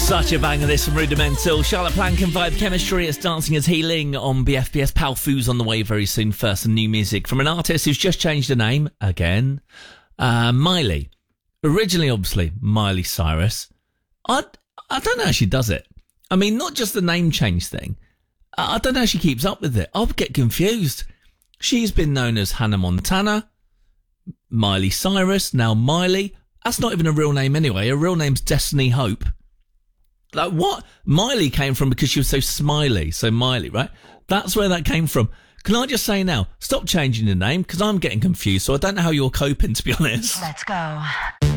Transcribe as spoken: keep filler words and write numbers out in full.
Such a banger, this from Rudimental. Charlotte Plank and Vibe Chemistry. It's Dancing is Healing on B F B S. Pal Foo's on the way very soon. First, some new music from an artist who's just changed her name again. Uh, Miley. Originally, obviously, Miley Cyrus. I, I don't know how she does it. I mean, not just the name change thing. I, I don't know how she keeps up with it. I'll get confused. She's been known as Hannah Montana, Miley Cyrus, now Miley. That's not even a real name anyway. Her real name's Destiny Hope. Like, what? Miley came from because she was so smiley. So Miley, right? That's where that came from. Can I just say now, stop changing the name because I'm getting confused. So I don't know how you're coping, to be honest. Let's go.